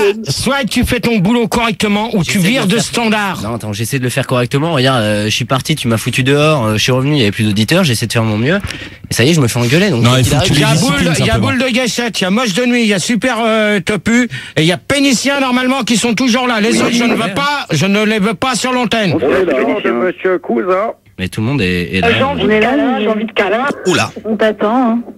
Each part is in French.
soit tu fais ton boulot correctement ou tu vires de standard. Non, attends, j'essaie de le faire correctement. Regarde, je suis parti, tu m'as foutu dehors, je suis revenu, il y avait plus d'auditeurs, j'essaie de faire mon mieux. Et ça y est, je me fais engueuler. Donc Non, il faut que tu Il y a les disciplines, Boule, il y a simplement. Boule de Gâchette, il y a Moche de Nuit, il y a Super Topu et il y a Pénicien normalement qui sont toujours là. Les autres, je ne les veux pas sur l'antenne. On est là, de monsieur Cousin. Mais tout le monde est J'ai là. envie de câlin, j'ai envie de câlin. Oula. On t'attend, hein.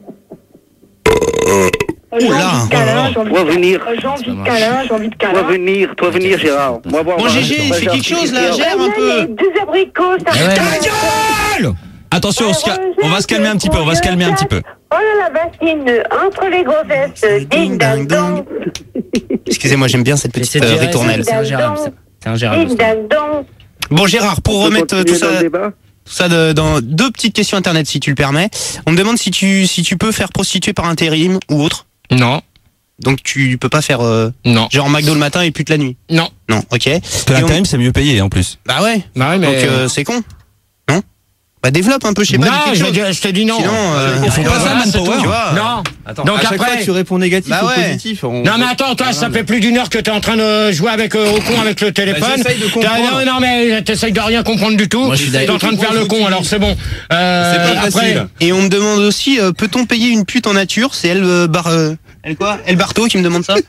Oula. Toi venir. J'ai envie de câlin, j'ai envie de câlin. Toi venir Gérard. Moi voir. Bon, GG, il fait quelque chose là, gère un peu. Des abricots, ça Ouais. Ta gueule! Attention, on va se calmer un petit peu, on va se calmer un petit peu. Oh là la bassine, entre les grossettes, ding dang dong, Excusez-moi, j'aime bien cette petite J'essaie de gérer, ritournelle. C'est ingérable, ça. C'est ingérable. ding dang dong. Bon, Gérard, pour remettre tout ça dans deux petites questions internet, si tu le permets. On me demande si tu peux faire prostituer par intérim ou autre. Non, Donc tu peux pas faire non, genre McDo le matin et pute la nuit. non. Non, ok. Parce que l'intérim, c'est mieux payé en plus. Bah ouais. Bah ouais, mais... Donc c'est con. Non. Bah développe un peu, je sais pas. non, dis quelque chose. je t'ai dit non. Sinon, Ils font pas ça, Voilà, c'est Manpower. tout. Tu vois. Non. Attends, Donc à chaque après- fois tu réponds négatif Bah ou ouais. positif. Non mais attends, toi, ça fait plus d'une heure que t'es en train de jouer avec au con avec le téléphone. j'essaye de comprendre. Non mais t'essayes de rien comprendre du tout. Moi, je suis T'es d'accord. en train de faire le con, alors c'est bon. C'est pas facile. Et on me demande aussi, peut-on payer une pute en nature? C'est elle elle Barto qui me demande ça.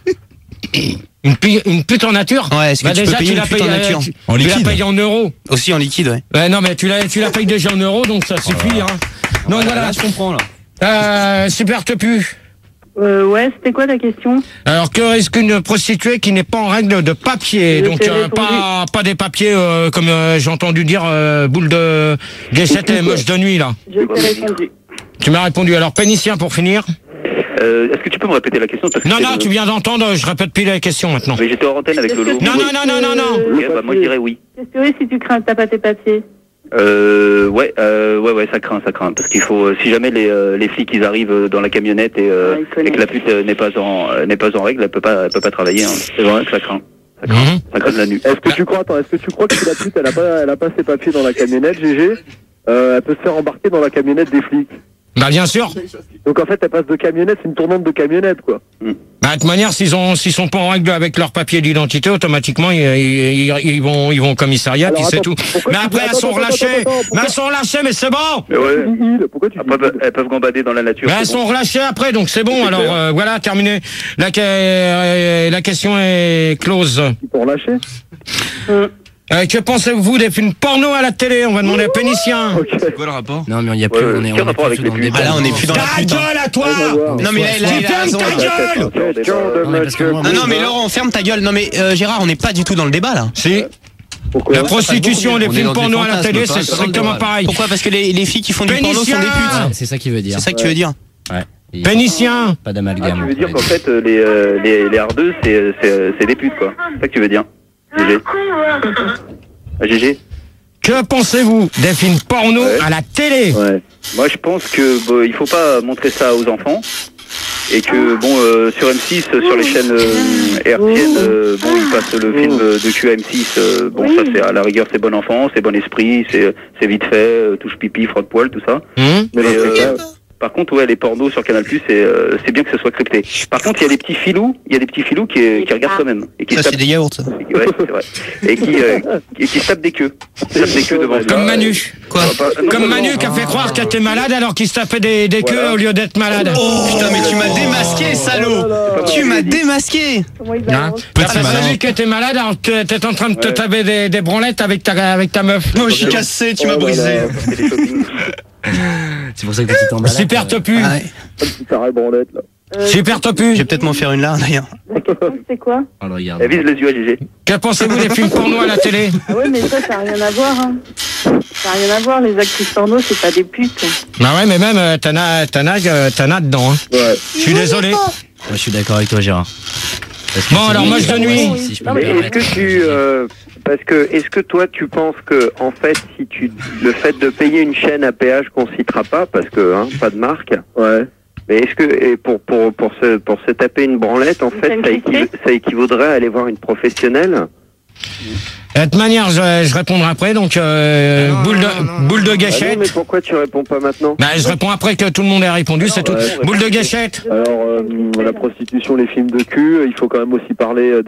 Une pute en nature. Ouais, est-ce que tu peux déjà payer tu une la pute payes en nature En tu la liquide. payes en euros. Aussi en liquide, ouais. Ouais, non mais tu la payes déjà en euros, donc ça suffit. Hein. Donc voilà. Là je comprends là. Super Topu. Ouais, c'était quoi la question? Alors que risque une prostituée qui n'est pas en règle de papier, Je donc t'ai répondu. pas des papiers comme j'ai entendu dire Boule de Gâchette et Moche de Nuit là. Je t'ai répondu. Tu m'as répondu. Alors Pénicien pour finir. Est-ce que tu peux me répéter la question parce que Non, c'est non, le- tu viens d'entendre, je répète plus la question maintenant. Mais j'étais hors antenne avec Lolo. Non, non, non, non, non, non. Ok, bah moi je dirais oui. Qu'est-ce que tu veux si tu crains que t'as pas tes papiers? Ouais, ça craint, parce qu'il faut, si jamais les flics ils arrivent dans la camionnette et que la pute n'est pas en règle, elle peut pas travailler. Hein. C'est vrai que ça craint. Ça craint de la nuit. Est-ce que tu crois que si la pute elle a pas ses papiers dans la camionnette, GG, elle peut se faire embarquer dans la camionnette des flics? Bah bien sûr. Donc en fait elle passe de camionnette, c'est une tournante de camionnette quoi. Bah, de toute manière, s'ils sont pas en règle avec leur papier d'identité, automatiquement ils vont au commissariat, Alors, puis c'est attends, tout. pourquoi Mais tu après dis- elles sont attends, relâchées. attends, Mais elles sont relâchées, mais c'est bon. Mais ouais. Pourquoi tu dis Après, elles peuvent gambader dans la nature. Mais elles c'est bon. sont relâchées après, donc c'est bon. C'est Alors clair. voilà, terminé. La question est close. Ils sont relâchés? Que pensez-vous des films porno à la télé? On va demander à Pénicien. Ok. C'est quoi le rapport? Non, mais il y a plus, Ouais, on est quel rapport plus avec les dans le putes débat. Ah là, on est plus dans la Ta pute. hein. gueule à toi. Non mais là, Tu il a fermes raison. ta là. gueule. Question de Non, mais parce que monsieur. moi, Non, non, mais Laurent, ferme ta gueule. Non, mais Gérard, on n'est pas du tout dans le débat là. Si. Pourquoi? La prostitution des On est films dans des porno à la fantasmes, télé, pas c'est dans le strictement débat. pareil. Pourquoi? Parce que les filles qui font du porno sont des Pénicien. putes. Ouais, c'est ça qu'il veut dire. C'est ça que tu veux dire? Ouais. Il- Pénicien. Pas Ah, d'amalgame. tu veux dire qu'en fait les hardeux c'est des putes quoi. C'est ça que tu veux dire. GG. Ah, GG. Que pensez-vous des films porno Ouais. à la télé? Ouais. Moi je pense que il faut pas montrer ça aux enfants et que sur M6 sur les chaînes RTN ils passent le film de cul à M6 ça c'est à la rigueur c'est bon enfant, c'est bon esprit, c'est vite fait, touche pipi, frotte poil tout ça. Mais dans ce cas, Par contre, ouais, les pornos sur Canal+, c'est bien que ce soit crypté. Par contre, il y a des petits filous qui regardent quand même. Et qui Ça, se c'est des yaourts. Ça. ouais, c'est vrai. Et qui se tapent des queues. Qui se tapent des queues devant ça. Comme Manu. Quoi? Comme Manu qui a fait croire qu'elle était malade alors qu'il se tapait des queues au lieu d'être malade. Oh putain, mais tu m'as démasqué, salaud! Tu m'as démasqué! Comment ils Hein avancent? T'as Petit pas malin. savu que t'es malade alors que t'es en train de te taper des branlettes avec ta meuf. Oh, je suis cassé, tu m'as brisé. C'est des shopping. C'est pour ça que tu t'en balades. Super Topu. Ah ouais. petit carré branlette là. Super Je Topu. vais peut-être m'en faire une là, d'ailleurs. La question c'était quoi? Oh, le regarde. Elle vise les yeux à GG. Que pensez-vous des films porno à la télé? Ah ouais, mais ça n'a rien à voir. Hein. Ça n'a rien à voir, les actrices porno, c'est pas des putes. Bah ouais, mais même t'en as dedans. Hein. Ouais. Je suis désolé. Moi, je suis d'accord avec toi, Gérard. Parce que Bon, c'est- alors, Moche de Nuit. Si je peux Non, me mais permettre. Est-ce que toi tu penses que en fait le fait de payer une chaîne à péage qu'on citera pas parce que pas de marque. Ouais. Mais est-ce que pour se taper une branlette en fait ça équivaudrait à aller voir une professionnelle? De toute manière, je répondrai après. Donc boule de Ah gâchette. non, mais pourquoi tu réponds pas maintenant? Bah, je réponds après que tout le monde ait répondu, c'est tout. Ouais. Boule de gâchette. Alors la prostitution, les films de cul, il faut quand même aussi parler